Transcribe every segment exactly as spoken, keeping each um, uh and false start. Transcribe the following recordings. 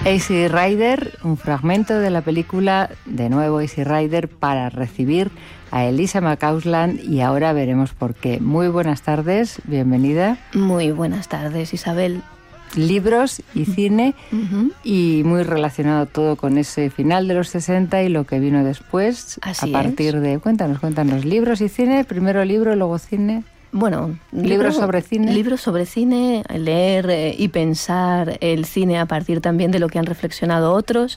Easy Rider, un fragmento de la película, de nuevo Easy Rider, para recibir a Elisa McCausland, y ahora veremos por qué. Muy buenas tardes, bienvenida. Muy buenas tardes, Isabel. Libros y cine, Uh-huh. y muy relacionado todo con ese final de los sesenta y lo que vino después. Así a partir es. de, cuéntanos, cuéntanos, libros y cine, primero libro, luego cine. Bueno, libros libro, sobre cine. Libros sobre cine, leer eh, y pensar el cine a partir también de lo que han reflexionado otros.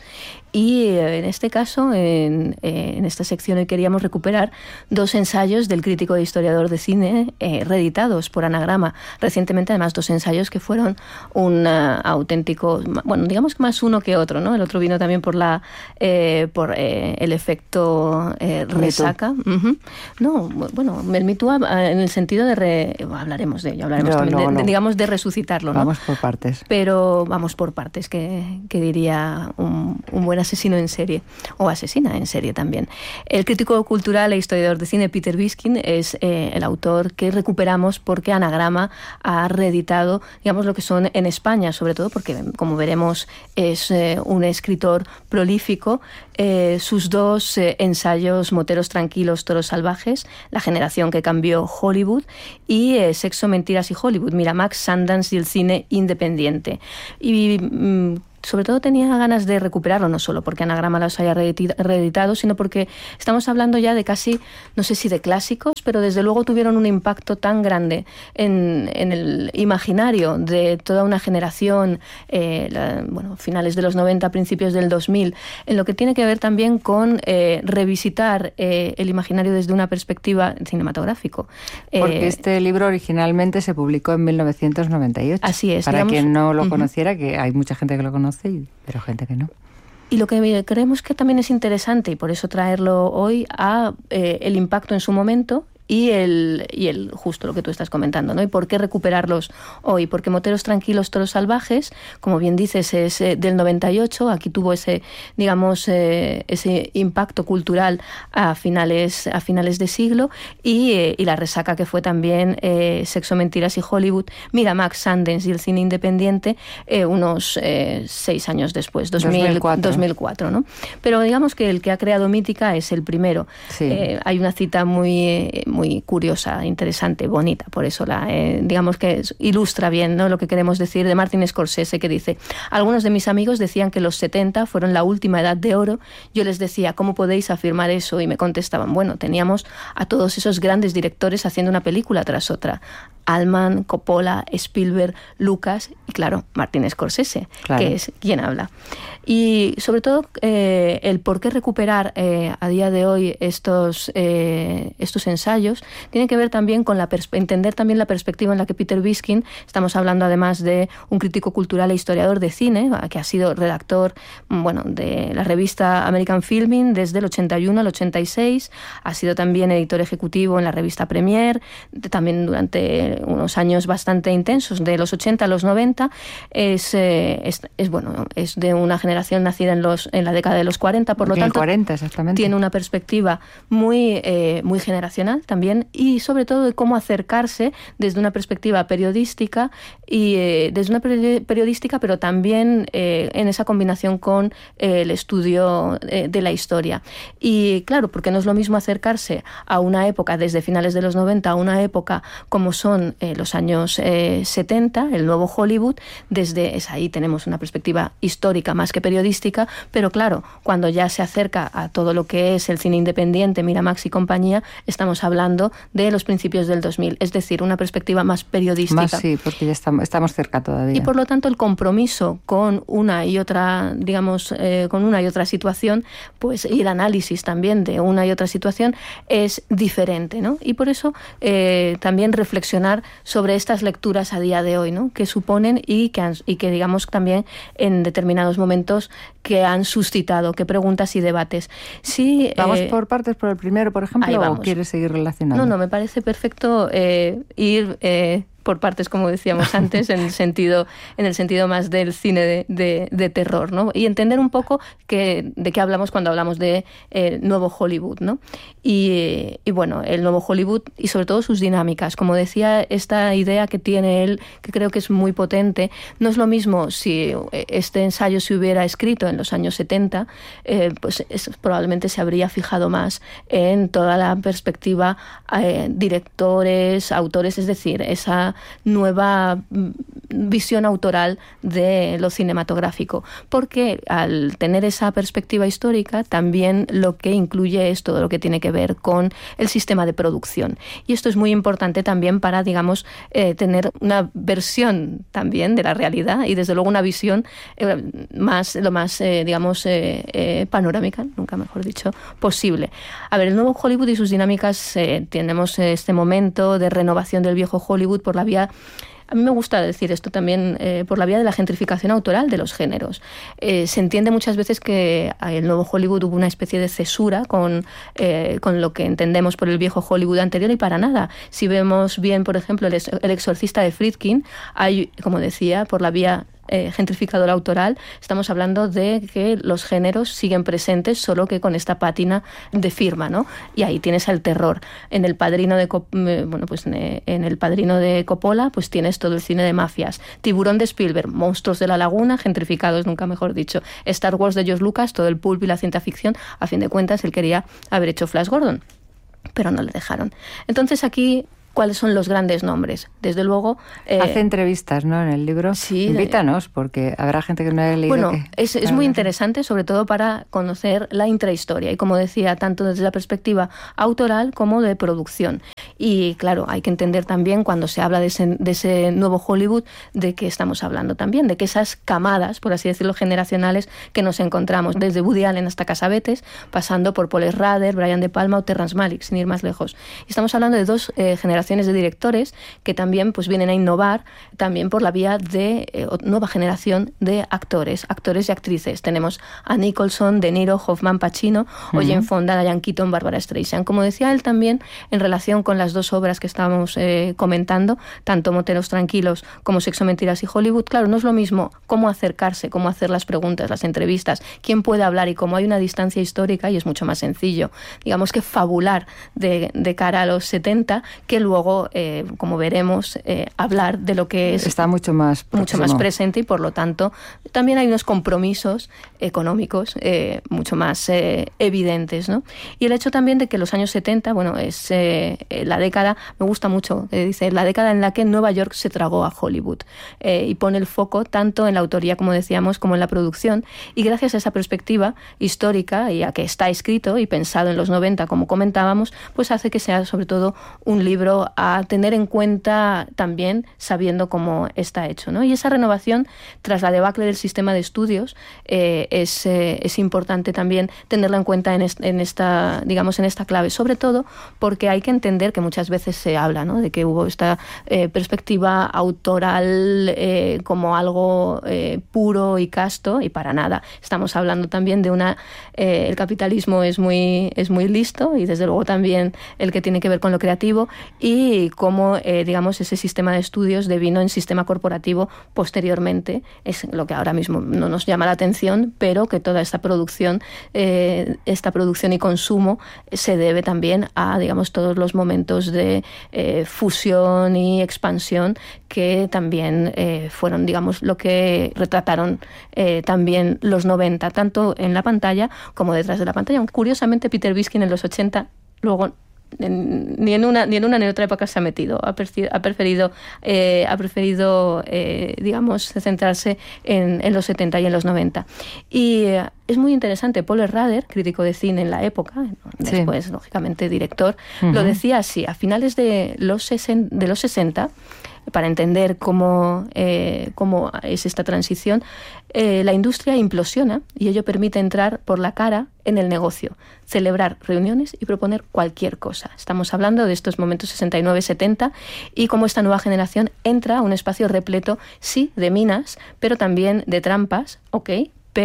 Y eh, en este caso, en, eh, en esta sección hoy queríamos recuperar dos ensayos del crítico e historiador de cine eh, reeditados por Anagrama. Recientemente, además, dos ensayos que fueron un uh, auténtico, bueno, digamos que más uno que otro, ¿no? El otro vino también por la eh, por eh, el efecto eh, resaca. Uh-huh. No, bueno, el Me Too en el sentido de re, hablaremos de ello, hablaremos no, también no, de, no. de, digamos, de resucitarlo, ¿no? Vamos por partes. Pero vamos por partes, que, que diría un, un buen asesino en serie, o asesina en serie también. El crítico cultural e historiador de cine Peter Biskind es eh, el autor que recuperamos porque Anagrama ha reeditado, digamos, lo que son en España, sobre todo porque, como veremos, es eh, un escritor prolífico. Eh, sus dos eh, ensayos, Moteros tranquilos, toros salvajes, La generación que cambió Hollywood, y eh, Sexo, mentiras y Hollywood, Miramax, Sundance y el cine independiente. Y mm, sobre todo tenía ganas de recuperarlo, no solo porque Anagrama los haya reeditado, sino porque estamos hablando ya de casi, no sé si de clásicos, pero desde luego tuvieron un impacto tan grande en, en el imaginario de toda una generación, eh, la, bueno, finales de los noventa, principios del dos mil, en lo que tiene que ver también con eh, revisitar eh, el imaginario desde una perspectiva cinematográfica. Porque eh, este libro originalmente se publicó en mil novecientos noventa y ocho. Así es. Para digamos, quien no lo uh-huh. conociera, que hay mucha gente que lo conoce, pero gente que no. Y lo que creemos que también es interesante, y por eso traerlo hoy, a eh, el impacto en su momento y el, y el justo lo que tú estás comentando, ¿no? Y por qué recuperarlos hoy. Porque Moteros tranquilos, toros salvajes, como bien dices, es eh, del noventa y ocho. Aquí tuvo ese, digamos, eh, ese impacto cultural a finales, a finales de siglo. Y, eh, y la resaca que fue también eh, Sexo, mentiras y Hollywood, Miramax, Sundance y el cine independiente, eh, unos eh, seis años después, dos mil cuatro, dos mil cuatro, ¿no? Pero digamos que el que ha creado Mítica es el primero. Sí. Eh, hay una cita muy... Eh, muy curiosa, interesante, bonita, por eso la eh, digamos que ilustra bien, ¿no?, lo que queremos decir, de Martin Scorsese, que dice: algunos de mis amigos decían que los setenta fueron la última edad de oro. Yo les decía, ¿cómo podéis afirmar eso? Y me contestaban, bueno, teníamos a todos esos grandes directores haciendo una película tras otra. Altman, Coppola, Spielberg, Lucas y, claro, Martin Scorsese, claro, que es quien habla. Y sobre todo eh, el por qué recuperar eh, a día de hoy estos, eh, estos ensayos tiene que ver también con la pers- entender también la perspectiva en la que Peter Biskind, estamos hablando además de un crítico cultural e historiador de cine, que ha sido redactor, bueno, de la revista American Filming desde el ochenta y uno al ochenta y seis, ha sido también editor ejecutivo en la revista Premiere, de, también durante unos años bastante intensos, de los ochenta a los noventa, es, eh, es, es bueno, es de una generación nacida en los en la década de los cuarenta, por lo tanto cuarenta, exactamente, tiene una perspectiva muy, eh, muy generacional también, y sobre todo de cómo acercarse desde una perspectiva periodística, y eh, desde una periodística, pero también eh, en esa combinación con eh, el estudio eh, de la historia. Y claro, porque no es lo mismo acercarse a una época desde finales de los noventa a una época como son eh, los años eh, setenta, el nuevo Hollywood, desde es ahí tenemos una perspectiva histórica más que periodística, pero claro, cuando ya se acerca a todo lo que es el cine independiente, Miramax y compañía, estamos hablando de los principios del dos mil, es decir, una perspectiva más periodística. Más sí, porque ya estamos, estamos cerca todavía. Y por lo tanto el compromiso con una y otra, digamos, eh, con una y otra situación, pues, y el análisis también de una y otra situación es diferente, ¿no? Y por eso eh, también reflexionar sobre estas lecturas a día de hoy, ¿no?, que suponen y que, han, y que digamos también en determinados momentos que han suscitado, qué preguntas y debates. Sí, ¿Vamos eh, por partes, por el primero, por ejemplo, o quieres seguir relacionando? No, no, me parece perfecto eh, ir... Eh, por partes, como decíamos antes, en el sentido, en el sentido más del cine de, de, de terror, ¿no? Y entender un poco que, de qué hablamos cuando hablamos de eh, nuevo Hollywood, ¿no? Y, y bueno, el nuevo Hollywood y sobre todo sus dinámicas. Como decía, esta idea que tiene él, que creo que es muy potente, no es lo mismo si este ensayo se hubiera escrito en los años setenta, eh, pues es, probablemente se habría fijado más en toda la perspectiva eh, directores, autores, es decir, esa nueva visión autoral de lo cinematográfico, porque al tener esa perspectiva histórica también lo que incluye es todo lo que tiene que ver con el sistema de producción. Y esto es muy importante también para, digamos, eh, tener una versión también de la realidad y desde luego una visión eh, más, lo más, eh, digamos, eh, eh, panorámica, nunca mejor dicho, posible. A ver, el nuevo Hollywood y sus dinámicas, eh, tenemos este momento de renovación del viejo Hollywood por la vía, a mí me gusta decir esto también, eh, por la vía de la gentrificación autoral de los géneros. Eh, se entiende muchas veces que en el nuevo Hollywood hubo una especie de cesura con, eh, con lo que entendemos por el viejo Hollywood anterior, y para nada. Si vemos bien, por ejemplo, el, el exorcista de Friedkin, hay, como decía, por la vía Eh, gentrificador autoral, estamos hablando de que los géneros siguen presentes, solo que con esta pátina de firma, ¿no? Y ahí tienes el terror. En el Padrino de Cop- bueno, pues en el Padrino de Coppola, pues tienes todo el cine de mafias. Tiburón de Spielberg, Monstruos de la Laguna, gentrificados, nunca mejor dicho. Star Wars de George Lucas, todo el pulp y la ciencia ficción. A fin de cuentas, él quería haber hecho Flash Gordon, pero no le dejaron. Entonces aquí, ¿cuáles son los grandes nombres? Desde luego... Eh, Hace entrevistas, ¿no?, en el libro. Sí. Invítanos, porque habrá gente que no haya leído. Bueno, que... es, es muy interesante, sobre todo para conocer la intrahistoria. Y como decía, tanto desde la perspectiva autoral como de producción. Y claro, hay que entender también, cuando se habla de ese, de ese nuevo Hollywood, de qué estamos hablando también, de que esas camadas, por así decirlo, generacionales que nos encontramos, desde Woody Allen hasta Cassavetes, pasando por Paul S. Rader, Brian De Palma o Terrence Malick, sin ir más lejos. Y estamos hablando de dos eh, generaciones de directores que también pues vienen a innovar también por la vía de eh, nueva generación de actores, actores y actrices. Tenemos a Nicholson, De Niro, Hoffman, Pacino, uh-huh. o Jane Fonda, Diane Keaton, Barbara Streisand. Como decía él también, en relación con las dos obras que estábamos eh, comentando, tanto Moteros Tranquilos como Sexo, Mentiras y Hollywood, claro, no es lo mismo cómo acercarse, cómo hacer las preguntas, las entrevistas, quién puede hablar, y cómo hay una distancia histórica y es mucho más sencillo, digamos, que fabular de, de cara a los setenta, que luego Luego, eh, como veremos, eh, hablar de lo que es... Está mucho más próximo. Mucho más presente, y por lo tanto también hay unos compromisos económicos eh, mucho más eh, evidentes, ¿no? Y el hecho también de que los años setenta, bueno, es eh, la década, me gusta mucho, eh, dice, la década en la que Nueva York se tragó a Hollywood, eh, y pone el foco tanto en la autoría, como decíamos, como en la producción, y gracias a esa perspectiva histórica y a que está escrito y pensado en los noventa, como comentábamos, pues hace que sea sobre todo un libro a tener en cuenta también, sabiendo cómo está hecho, ¿no? Y esa renovación, tras la debacle del sistema de estudios, eh, es, eh, es importante también tenerla en cuenta en, est- en esta, digamos, en esta clave, sobre todo porque hay que entender que muchas veces se habla, ¿no?, de que hubo esta eh, perspectiva autoral eh, como algo eh, puro y casto, y para nada. Estamos hablando también de una... Eh, el capitalismo es muy, es muy listo, y desde luego también el que tiene que ver con lo creativo, y cómo, eh, digamos, ese sistema de estudios devino en sistema corporativo posteriormente. Es lo que ahora mismo no nos llama la atención, pero que toda esta producción, eh, esta producción y consumo se debe también a, digamos, todos los momentos de eh, fusión y expansión que también eh, fueron, digamos, lo que retrataron eh, también los noventa, tanto en la pantalla como detrás de la pantalla. Aunque curiosamente Peter Biskin en los ochenta luego... En, ni en una ni en una ni en otra época se ha metido, ha, perci- ha preferido eh, ha preferido eh, digamos centrarse en, en los setenta y en los noventa. Y eh, es muy interesante, Paul S. Rader, crítico de cine en la época, después sí. lógicamente director, uh-huh. lo decía así: a finales de los sesen- de los sesenta, para entender cómo, eh, cómo es esta transición, eh, la industria implosiona, y ello permite entrar por la cara en el negocio, celebrar reuniones y proponer cualquier cosa. Estamos hablando de estos momentos sesenta y nueve setenta, y cómo esta nueva generación entra a un espacio repleto, sí, de minas, pero también de trampas, ok, pero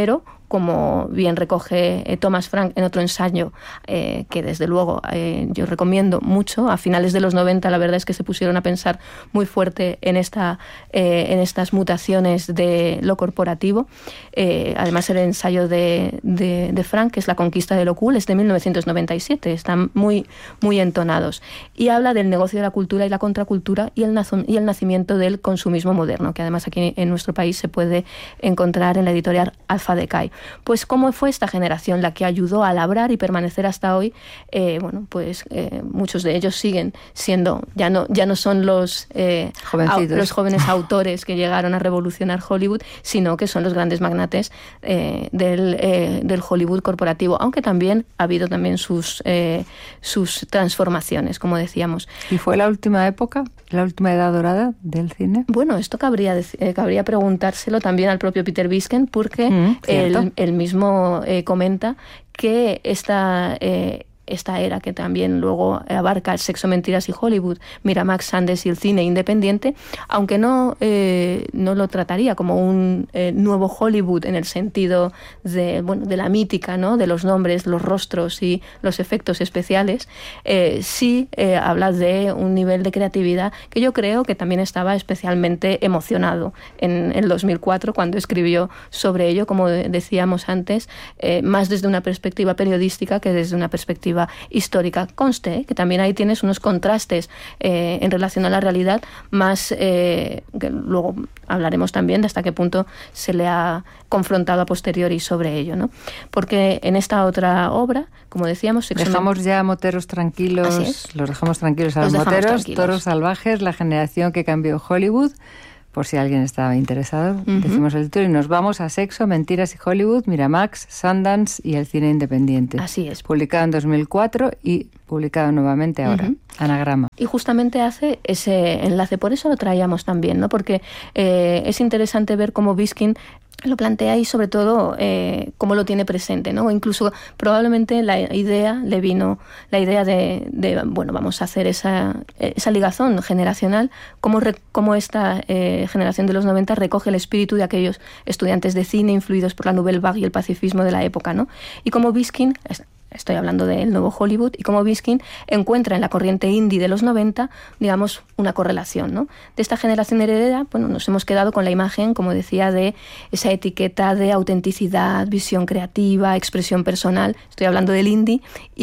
como bien recoge eh, Thomas Frank en otro ensayo, eh, que desde luego eh, yo recomiendo mucho. A finales de los noventa la verdad es que se pusieron a pensar muy fuerte en, esta, eh, en estas mutaciones de lo corporativo. Eh, además el ensayo de, de, de Frank, que es La conquista de lo cool, es de mil novecientos noventa y siete, están muy, muy entonados. Y habla del negocio de la cultura y la contracultura y el, nazo, y el nacimiento del consumismo moderno, que además aquí en nuestro país se puede encontrar en la editorial Alpha Decay. Pues cómo fue esta generación la que ayudó a labrar y permanecer hasta hoy. Eh, bueno, pues eh, muchos de ellos siguen siendo, ya no, ya no son los, eh, au, los jóvenes autores que llegaron a revolucionar Hollywood, sino que son los grandes magnates eh, del, eh, del Hollywood corporativo, aunque también ha habido también sus, eh, sus transformaciones, como decíamos. ¿Y fue la última época, la última edad dorada del cine? Bueno, esto cabría, eh, cabría preguntárselo también al propio Peter Biskind, porque mm, él, él mismo eh, comenta que esta... Eh, esta era que también luego abarca el Sexo, Mentiras y Hollywood, Miramax, Sundance y el cine independiente, aunque no, eh, no lo trataría como un eh, nuevo Hollywood en el sentido de, bueno, de la mítica, ¿no? De los nombres, los rostros y los efectos especiales, eh, sí eh, habla de un nivel de creatividad que yo creo que también estaba especialmente emocionado en el dos mil cuatro cuando escribió sobre ello, como decíamos antes, eh, más desde una perspectiva periodística que desde una perspectiva histórica. Conste que también ahí tienes unos contrastes eh, en relación a la realidad, más eh, que luego hablaremos también de hasta qué punto se le ha confrontado a posteriori sobre ello, ¿no? Porque en esta otra obra, como decíamos... Dejamos ya moteros tranquilos, los dejamos tranquilos a los, los moteros, tranquilos. Toros salvajes, la generación que cambió Hollywood. Por si alguien estaba interesado, uh-huh. decimos el título y nos vamos a Sexo, Mentiras y Hollywood, Miramax, Sundance y el cine independiente. Así es. Publicado en dos mil cuatro y publicado nuevamente ahora. Uh-huh. Anagrama. Y justamente hace ese enlace, por eso lo traíamos también, ¿no? Porque eh, es interesante ver cómo Biskind lo plantea y sobre todo eh, cómo lo tiene presente, ¿no? Incluso probablemente la idea le vino, la idea de, de bueno, vamos a hacer esa, esa ligazón generacional, cómo, re, cómo esta eh, generación de los noventa recoge el espíritu de aquellos estudiantes de cine influidos por la Nouvelle Vague y el pacifismo de la época, ¿no? Y cómo Biskind... Estoy hablando del nuevo Hollywood, y cómo Biskind encuentra en la corriente indie de los noventa, digamos, una correlación, ¿no? De esta generación heredera, bueno, nos hemos quedado con la imagen, como decía, de esa etiqueta de autenticidad, visión creativa, expresión personal. Estoy hablando del indie,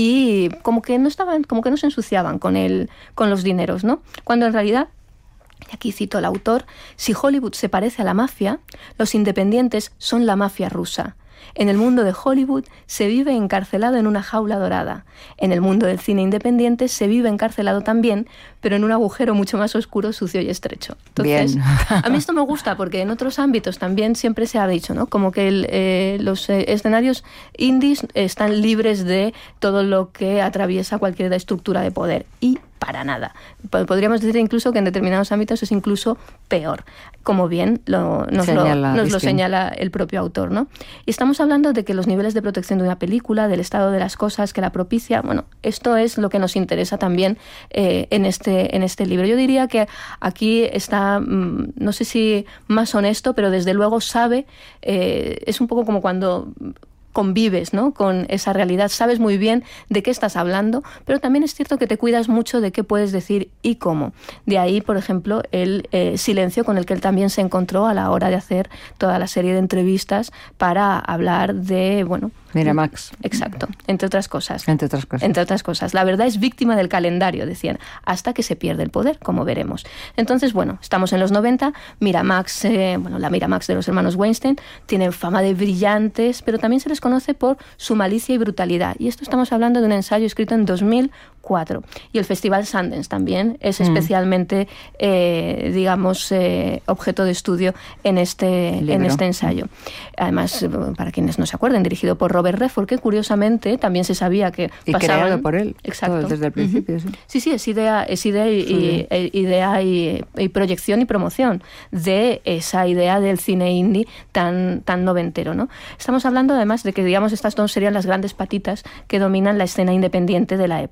y como que no estaban, como que no se ensuciaban con el, con los dineros, ¿no? Cuando en realidad, y aquí cito al autor, si Hollywood se parece a la mafia, los independientes son la mafia rusa. En el mundo de Hollywood se vive encarcelado en una jaula dorada. En el mundo del cine independiente se vive encarcelado también, pero en un agujero mucho más oscuro, sucio y estrecho. Entonces, Bien. A mí esto me gusta porque en otros ámbitos también siempre se ha dicho, ¿no? Como que el, eh, los eh, escenarios indies están libres de todo lo que atraviesa cualquier estructura de poder. Y para nada. Podríamos decir incluso que en determinados ámbitos es incluso peor, como bien lo, nos, señala, lo, nos lo señala el propio autor, ¿no? Y estamos hablando de que los niveles de protección de una película, del estado de las cosas que la propicia, bueno, esto es lo que nos interesa también eh, en, este, en este libro. Yo diría que aquí está, mmm, no sé si más honesto, pero desde luego sabe, eh, es un poco como cuando convives, ¿no?, con esa realidad, sabes muy bien de qué estás hablando, pero también es cierto que te cuidas mucho de qué puedes decir y cómo. De ahí, por ejemplo, el eh, silencio con el que él también se encontró a la hora de hacer toda la serie de entrevistas para hablar de, bueno... Miramax. Exacto, entre otras cosas. Entre otras cosas. Entre otras cosas. La verdad es víctima del calendario, decían, hasta que se pierde el poder, como veremos. Entonces, bueno, estamos en los noventa, Miramax, eh, bueno, la Miramax de los hermanos Weinstein, tienen fama de brillantes, pero también se les conoce por su malicia y brutalidad. Y esto estamos hablando de un ensayo escrito en dos mil cuatro. Y el Festival Sundance también es especialmente, mm. eh, digamos, eh, objeto de estudio en este, en este ensayo. Además, para quienes no se acuerden, dirigido por Robert Redford, que curiosamente también se sabía que y pasaban... creado por él. Exacto. Todo, desde el principio. Uh-huh. Sí, sí, sí, es idea, es idea, y, sí. y, idea y, y proyección y promoción de esa idea del cine indie tan, tan noventero, ¿no? Estamos hablando además de que, digamos, estas dos serían las grandes patitas que dominan la escena independiente de la época, ¿no? Y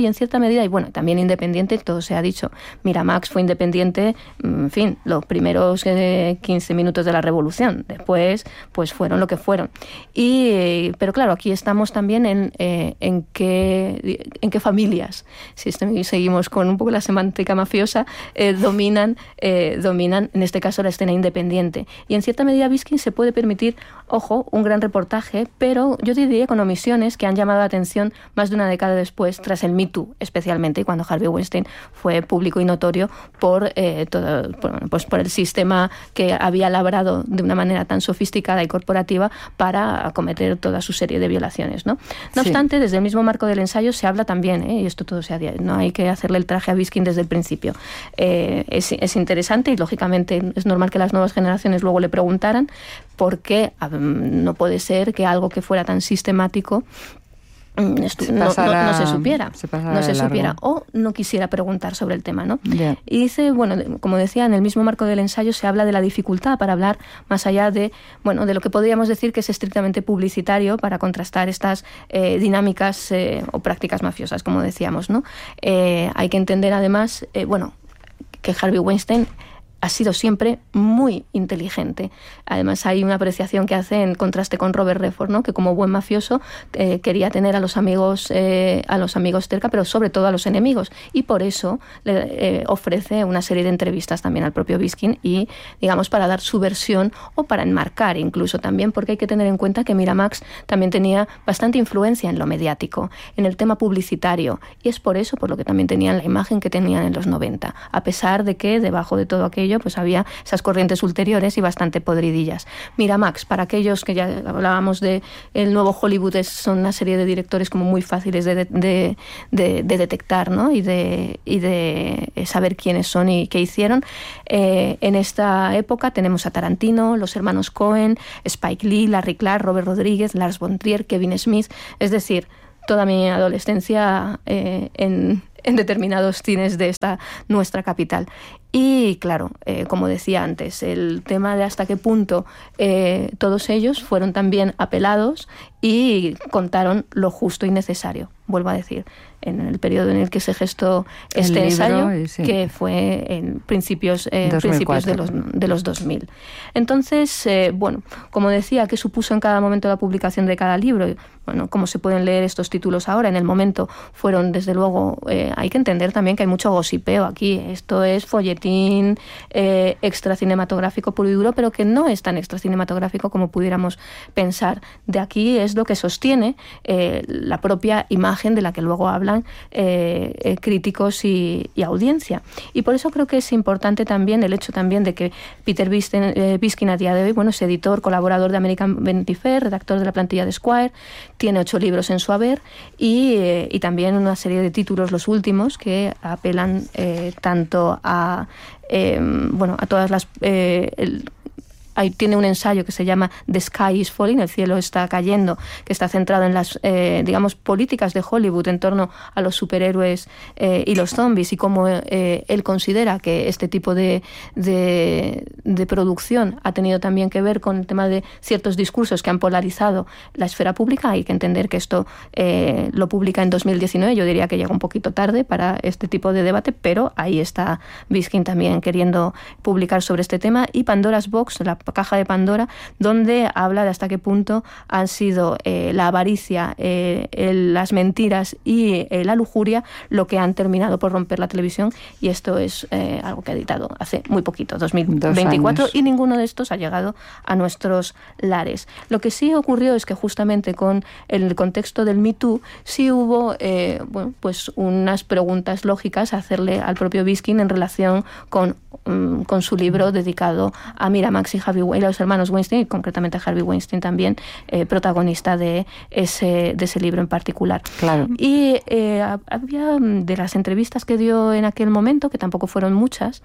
en cierta medida, y bueno, también independiente, todo se ha dicho. Miramax fue independiente, en fin, los primeros eh, quince minutos de la revolución, después pues fueron lo que fueron. Y, eh, pero claro, aquí estamos también en, eh, en, qué, en qué familias, si seguimos con un poco la semántica mafiosa, eh, dominan, eh, dominan, en este caso, la escena independiente. Y en cierta medida Biskin se puede permitir, ojo, un gran reportaje, pero yo diría con omisiones que han llamado la atención más de una década después, tras el Me Too, especialmente, y cuando Harvey Weinstein fue público y notorio por, eh, todo, por, pues por el sistema que había labrado de una manera tan sofisticada y corporativa para cometer toda su serie de violaciones, ¿no? No sí. obstante, desde el mismo marco del ensayo se habla también, ¿eh? y esto todo se ha, no hay que hacerle el traje a Biskin desde el principio. Eh, es, es interesante y, lógicamente, es normal que las nuevas generaciones luego le preguntaran por qué um, no puede ser que algo que fuera tan sistemático Se no, pasara, no, no se supiera, se no se supiera o no quisiera preguntar sobre el tema, ¿no? Yeah. Y dice, bueno, como decía, en el mismo marco del ensayo se habla de la dificultad para hablar más allá de, bueno, de lo que podríamos decir que es estrictamente publicitario para contrastar estas eh, dinámicas eh, o prácticas mafiosas, como decíamos, ¿no? Eh, hay que entender además, eh, bueno, que Harvey Weinstein ha sido siempre muy inteligente. Además, hay una apreciación que hace en contraste con Robert Redford, ¿no? Que como buen mafioso eh, quería tener a los amigos eh, a los amigos cerca, pero sobre todo a los enemigos. Y por eso le eh, ofrece una serie de entrevistas también al propio Biskin y, digamos, para dar su versión o para enmarcar incluso también, porque hay que tener en cuenta que Miramax también tenía bastante influencia en lo mediático, en el tema publicitario. Y es por eso por lo que también tenían la imagen que tenían en los noventa, a pesar de que debajo de todo aquello pues había esas corrientes ulteriores y bastante podridillas. Miramax, para aquellos que ya hablábamos de el nuevo Hollywood, es, son una serie de directores como muy fáciles de, de, de, de detectar, ¿no? y, de, y de saber quiénes son y qué hicieron. Eh, en esta época tenemos a Tarantino, los hermanos Coen, Spike Lee, Larry Clark, Robert Rodríguez, Lars von Trier, Kevin Smith, es decir, toda mi adolescencia eh, en, en determinados cines de esta nuestra capital. Y claro, eh, como decía antes, el tema de hasta qué punto eh, todos ellos fueron también apelados y contaron lo justo y necesario, vuelvo a decir, en el periodo en el que se gestó este el libro, ensayo, sí. que fue en principios, eh, principios de los, de los dos mil. Entonces, eh, bueno, como decía, ¿qué supuso en cada momento la publicación de cada libro? Bueno, como se pueden leer estos títulos ahora, en el momento fueron, desde luego, eh, hay que entender también que hay mucho gossipeo aquí. Esto es folletín eh, extra cinematográfico puro y duro, pero que no es tan extra cinematográfico como pudiéramos pensar. De aquí es lo que sostiene eh, la propia imagen de la que luego hablan eh, eh, críticos y, y audiencia. Y por eso creo que es importante también el hecho también de que Peter Biskin, eh, Biskin a día de hoy, bueno, es editor, colaborador de American Vanity Fair, redactor de la plantilla de Esquire, tiene ocho libros en su haber y, eh, y también una serie de títulos, los últimos, que apelan eh, tanto a eh, bueno a todas las eh, el, Ahí tiene un ensayo que se llama The Sky is Falling, el cielo está cayendo, que está centrado en las, eh, digamos, políticas de Hollywood en torno a los superhéroes eh, y los zombies y cómo eh, él considera que este tipo de, de, de producción ha tenido también que ver con el tema de ciertos discursos que han polarizado la esfera pública. Hay que entender que esto eh, lo publica en dos mil diecinueve, yo diría que llega un poquito tarde para este tipo de debate, pero ahí está Biskin también queriendo publicar sobre este tema. Y Pandora's Box, la caja de Pandora, donde habla de hasta qué punto han sido eh, la avaricia, eh, el, las mentiras y eh, la lujuria lo que han terminado por romper la televisión, y esto es eh, algo que ha editado hace muy poquito, dos mil veinticuatro, y ninguno de estos ha llegado a nuestros lares. Lo que sí ocurrió es que justamente con el contexto del Me Too sí hubo eh, bueno, pues unas preguntas lógicas a hacerle al propio Biskin en relación con, um, con su libro dedicado a Miramax y Harvey y los hermanos Weinstein, y concretamente a Harvey Weinstein también, eh, protagonista de ese, de ese libro en particular. Claro. Y eh, había de las entrevistas que dio en aquel momento, que tampoco fueron muchas.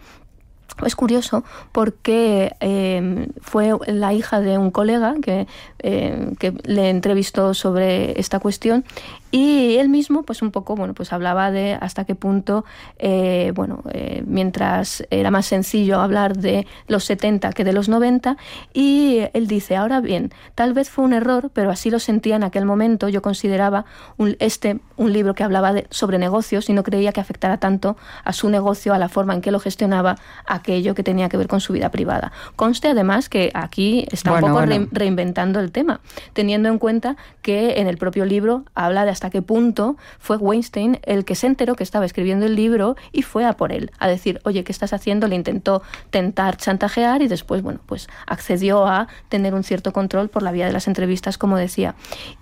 Es curioso porque eh, fue la hija de un colega que, eh, que le entrevistó sobre esta cuestión, Y él mismo, pues un poco, bueno, pues hablaba de hasta qué punto, eh, bueno, eh, mientras era más sencillo hablar de los setenta que de los noventa, y él dice, ahora bien, tal vez fue un error, pero así lo sentía en aquel momento. Yo consideraba un, este un libro que hablaba de, sobre negocios, y no creía que afectara tanto a su negocio, a la forma en que lo gestionaba, aquello que tenía que ver con su vida privada. Conste además que aquí está bueno, un poco bueno. Re, reinventando el tema, teniendo en cuenta que en el propio libro habla de hasta qué punto fue Weinstein el que se enteró que estaba escribiendo el libro y fue a por él, a decir, oye, ¿qué estás haciendo? Le intentó tentar chantajear y después, bueno, pues accedió a tener un cierto control por la vía de las entrevistas, como decía.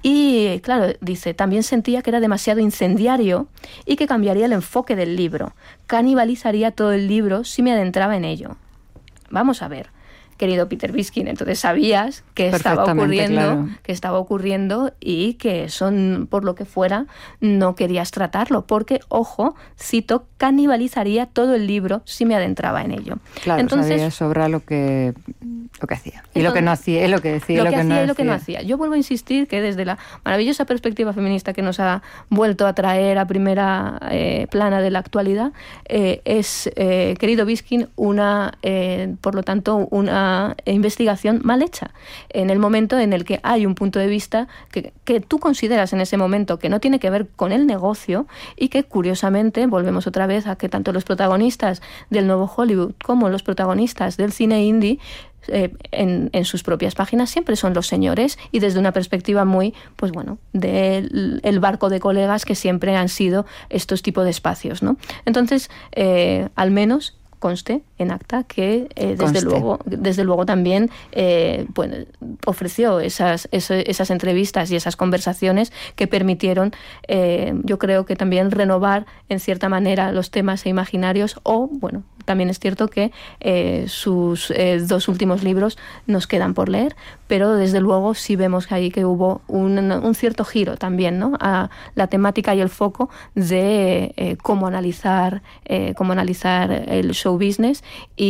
Y claro, dice, también sentía que era demasiado incendiario y que cambiaría el enfoque del libro, canibalizaría todo el libro si me adentraba en ello. Vamos a ver, querido Peter Viskin, entonces sabías que estaba ocurriendo, claro. que estaba ocurriendo y que eso, por lo que fuera, no querías tratarlo, porque, ojo, cito, canibalizaría todo el libro si me adentraba en ello. Claro, entonces sabía sobra lo que lo que hacía y entonces, lo que no hacía, es lo que decía, lo, lo que, que hacía no y lo que no hacía. Yo vuelvo a insistir que desde la maravillosa perspectiva feminista que nos ha vuelto a traer a primera eh, plana de la actualidad, eh, es, eh, querido Viskin, una, eh, por lo tanto, una investigación mal hecha, en el momento en el que hay un punto de vista que, que tú consideras en ese momento que no tiene que ver con el negocio y que, curiosamente, volvemos otra vez a que tanto los protagonistas del nuevo Hollywood como los protagonistas del cine indie Eh, en, en sus propias páginas siempre son los señores, y desde una perspectiva muy, pues bueno, del el barco de colegas que siempre han sido estos tipos de espacios, ¿no? Entonces, eh, al menos conste en acta que eh, desde luego desde luego también eh, bueno, ofreció esas, esas esas entrevistas y esas conversaciones que permitieron, eh, yo creo que también renovar en cierta manera los temas e imaginarios. O bueno, también es cierto que eh, sus eh, dos últimos libros nos quedan por leer, pero desde luego sí vemos ahí que hubo un, un cierto giro también, ¿no?, a la temática y el foco de eh, cómo analizar eh, cómo analizar el show business,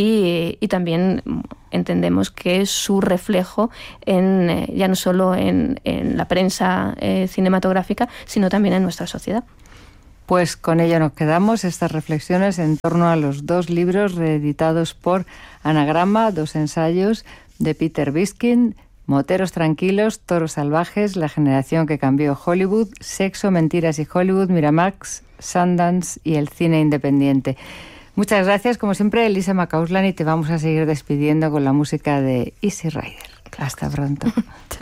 y, y también entendemos que es su reflejo en, eh, ya no solo en, en la prensa eh, cinematográfica, sino también en nuestra sociedad. Pues con ello nos quedamos, estas reflexiones en torno a los dos libros reeditados por Anagrama, dos ensayos de Peter Viskin, Moteros tranquilos, toros salvajes, la generación que cambió Hollywood, Sexo, mentiras y Hollywood, Miramax, Sundance y el cine independiente. Muchas gracias, como siempre, Elisa Macauslan, y te vamos a seguir despidiendo con la música de Easy Rider. Hasta pronto.